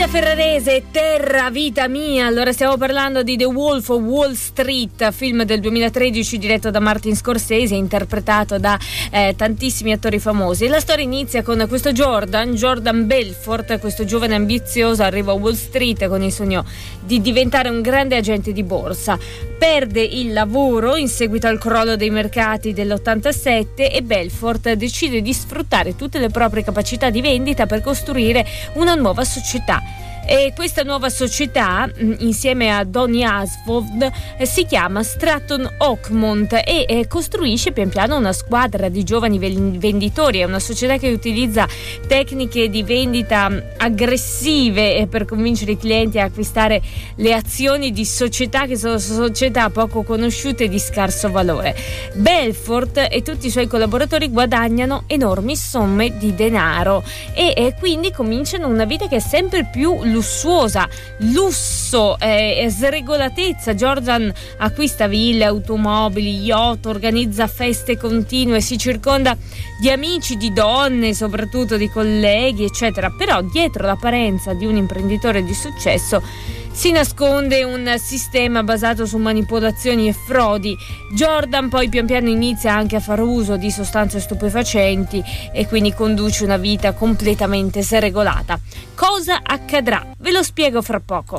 Linda Ferrarese, Terra vita mia. Allora stiamo parlando di The Wolf of Wall Street, film del 2013 diretto da Martin Scorsese, interpretato da tantissimi attori famosi. La storia inizia con questo Jordan Belfort, questo giovane ambizioso, arriva a Wall Street con il sogno di diventare un grande agente di borsa. Perde il lavoro in seguito al crollo dei mercati dell'87 e Belfort decide di sfruttare tutte le proprie capacità di vendita per costruire una nuova società. E questa nuova società, insieme a Donny Asford, si chiama Stratton Oakmont e costruisce pian piano una squadra di giovani venditori. È una società che utilizza tecniche di vendita aggressive per convincere i clienti a acquistare le azioni di società che sono società poco conosciute e di scarso valore. Belfort e tutti i suoi collaboratori guadagnano enormi somme di denaro e quindi cominciano una vita che è sempre più lussuosa, lusso, sregolatezza. Jordan acquista ville, automobili, yacht, organizza feste continue, si circonda di amici, di donne, soprattutto di colleghi, eccetera. Però dietro l'apparenza di un imprenditore di successo si nasconde un sistema basato su manipolazioni e frodi. Jordan poi pian piano inizia anche a fare uso di sostanze stupefacenti e quindi conduce una vita completamente sregolata. Cosa accadrà? Ve lo spiego fra poco.